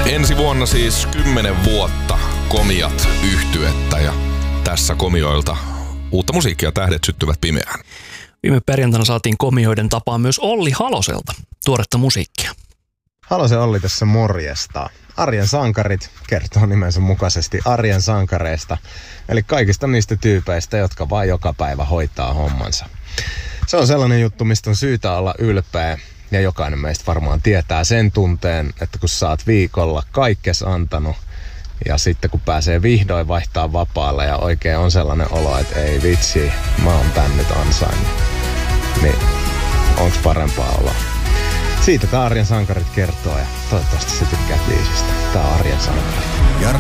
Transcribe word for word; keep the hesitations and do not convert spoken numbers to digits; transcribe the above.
Ensi vuonna siis kymmenen vuotta Komiat -yhtyettä ja tässä Komioilta uutta musiikkia Tähdet syttyvät pimeään. Viime perjantaina saatiin Komioiden tapaan myös Olli Haloselta tuoretta musiikkia. Halosen Olli tässä morjesta. Arjen sankarit kertoo nimensä mukaisesti arjen sankareista, eli kaikista niistä tyypeistä, jotka vaan joka päivä hoitaa hommansa. Se on sellainen juttu, mistä on syytä olla ylpeä, ja jokainen meistä varmaan tietää sen tunteen, että kun sä oot viikolla kaikkes antanut, ja sitten kun pääsee vihdoin vaihtaa vapaalle ja oikein on sellainen olo, että ei vitsi, mä oon tän nyt ansainnut, niin onks parempaa oloa? Siitä tää Arjen sankarit kertoo ja toivottavasti se tykkää biisistä. Tää on Arjen sankarit.